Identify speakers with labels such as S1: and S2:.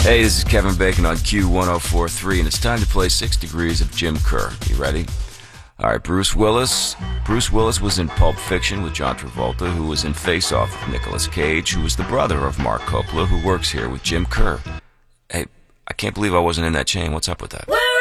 S1: Hey, this is Kevin Bacon on Q1043, and it's time to play 6 Degrees of Jim Kerr. You ready? All right, Bruce Willis. Bruce Willis was in Pulp Fiction with John Travolta, who was in Face Off with Nicolas Cage, who was the brother of Mark Coppola, who works here with Jim Kerr. Hey, I can't believe I wasn't in that chain. What's up with that?